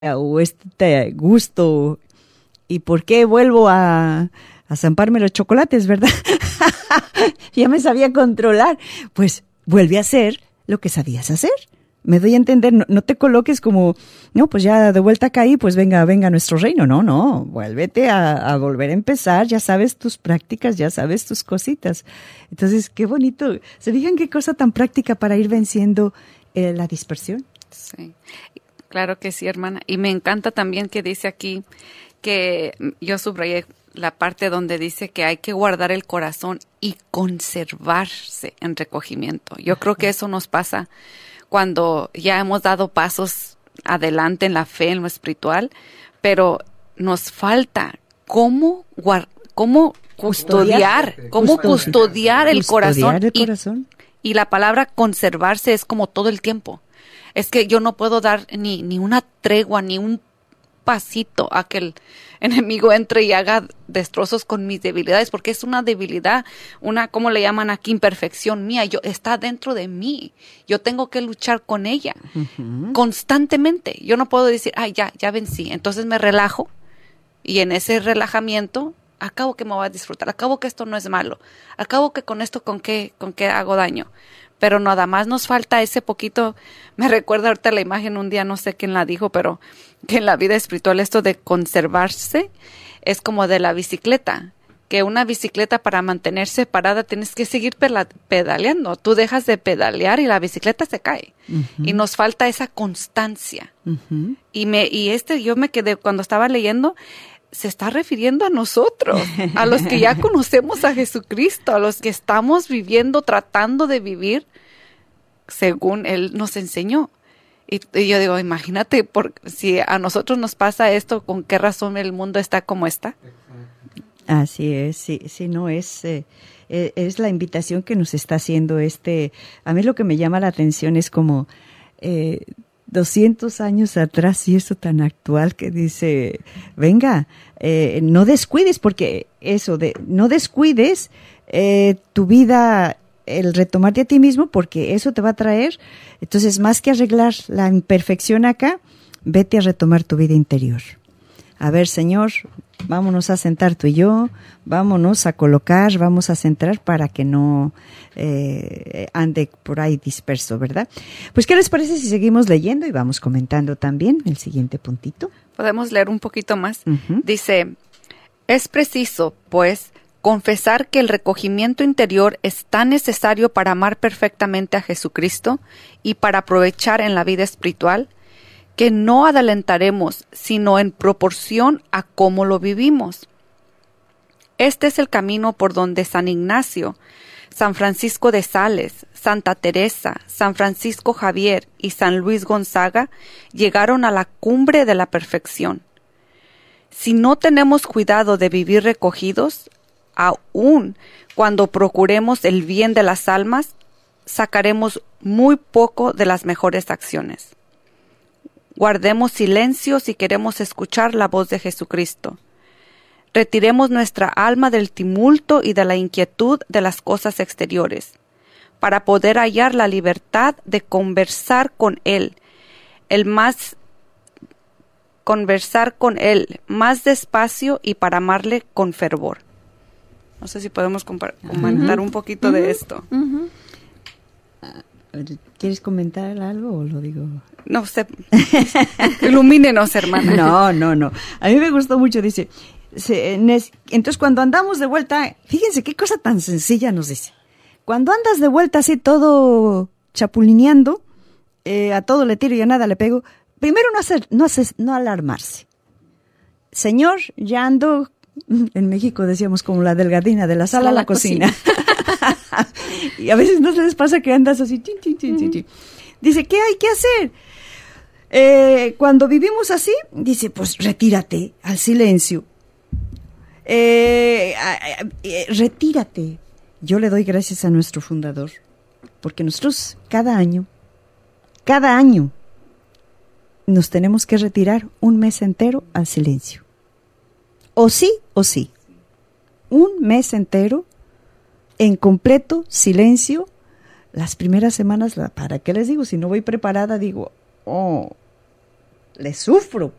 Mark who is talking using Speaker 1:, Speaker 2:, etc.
Speaker 1: o este gusto y por qué vuelvo a zamparme los chocolates, ¿verdad? Ya me sabía controlar. Pues vuelve a hacer lo que sabías hacer. Me doy a entender, no te coloques como, no, pues ya de vuelta acá y pues venga nuestro reino. No, vuélvete a volver a empezar, ya sabes tus prácticas, ya sabes tus cositas. Entonces, qué bonito. ¿Se fijan qué cosa tan práctica para ir venciendo la dispersión?
Speaker 2: Sí, claro que sí, hermana. Y me encanta también que dice aquí que yo subrayé la parte donde dice que hay que guardar el corazón y conservarse en recogimiento. Yo creo que eso nos pasa cuando ya hemos dado pasos adelante en la fe, en lo espiritual, pero nos falta cómo custodiar el corazón. Y la palabra conservarse es como todo el tiempo. Es que yo no puedo dar ni una tregua, ni un pasito a que el enemigo entre y haga destrozos con mis debilidades, porque es una debilidad, ¿cómo le llaman aquí? Imperfección mía. Está dentro de mí. Yo tengo que luchar con ella constantemente. Yo no puedo decir, ya vencí. Entonces me relajo y en ese relajamiento acabo que me voy a disfrutar, acabo que esto no es malo, acabo que con esto con qué hago daño. Pero nada más nos falta ese poquito. Me recuerda ahorita la imagen un día, no sé quién la dijo, pero que en la vida espiritual esto de conservarse es como de la bicicleta, que una bicicleta para mantenerse parada tienes que seguir pedaleando. Tú dejas de pedalear y la bicicleta se cae. Uh-huh. Y nos falta esa constancia. Uh-huh. Yo me quedé, cuando estaba leyendo, se está refiriendo a nosotros, a los que ya conocemos a Jesucristo, a los que estamos viviendo, tratando de vivir según Él nos enseñó. Y yo digo, imagínate, si a nosotros nos pasa esto, ¿con qué razón el mundo está como está?
Speaker 1: Así es, sí, no es la invitación que nos está haciendo a mí lo que me llama la atención es como 200 años atrás y eso tan actual que dice, venga, no descuides, porque no descuides tu vida, el retomarte a ti mismo, porque eso te va a traer. Entonces, más que arreglar la imperfección acá, vete a retomar tu vida interior. A ver, Señor, vámonos a sentar tú y yo, vámonos a colocar, vamos a centrar para que no ande por ahí disperso, ¿verdad? Pues, ¿qué les parece si seguimos leyendo y vamos comentando también el siguiente puntito?
Speaker 2: Podemos leer un poquito más.
Speaker 1: Uh-huh.
Speaker 2: Dice, es preciso, pues, confesar que el recogimiento interior es tan necesario para amar perfectamente a Jesucristo y para aprovechar en la vida espiritual, que no adelantaremos, sino en proporción a cómo lo vivimos. Este es el camino por donde San Ignacio, San Francisco de Sales, Santa Teresa, San Francisco Javier y San Luis Gonzaga llegaron a la cumbre de la perfección. Si no tenemos cuidado de vivir recogidos, aun cuando procuremos el bien de las almas, sacaremos muy poco de las mejores acciones. Guardemos silencio si queremos escuchar la voz de Jesucristo. Retiremos nuestra alma del tumulto y de la inquietud de las cosas exteriores, para poder hallar la libertad de conversar con Él más despacio y para amarle con fervor. No sé si podemos comentar un poquito de esto.
Speaker 1: Uh-huh. ¿Quieres comentar algo o lo digo?
Speaker 2: No sé. Ilumínenos, hermana.
Speaker 1: No. A mí me gustó mucho, dice. Entonces, cuando andamos de vuelta, fíjense qué cosa tan sencilla nos dice. Cuando andas de vuelta así todo chapulineando, a todo le tiro y a nada le pego, primero no alarmarse. Señor, ya ando, en México decíamos como la delgadina, de la sala a la cocina. Y a veces no se les pasa que andas así. Dice, ¿qué hay que hacer? Cuando vivimos así, dice, pues retírate al silencio. Retírate. Yo le doy gracias a nuestro fundador, porque nosotros cada año, nos tenemos que retirar un mes entero al silencio. O sí. Un mes entero en completo silencio. Las primeras semanas, ¿para qué les digo? Si no voy preparada, digo, le sufro